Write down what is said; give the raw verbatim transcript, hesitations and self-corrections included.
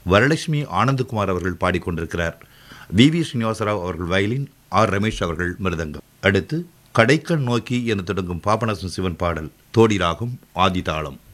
வரலட்சுமி ஆனந்தகுமார் அவர்கள் பாடிக்கொண்டிருக்கிறார். We we Srinivasarao அவர்கள் violin, R Ramesh அவர்கள் மிருதங்கம். அடுத்து கடைக்கண் நோக்கி என தொடங்கும் பாபநாசம் சிவன் பாடல், தோடி ராகம், ஆதி தாளம்.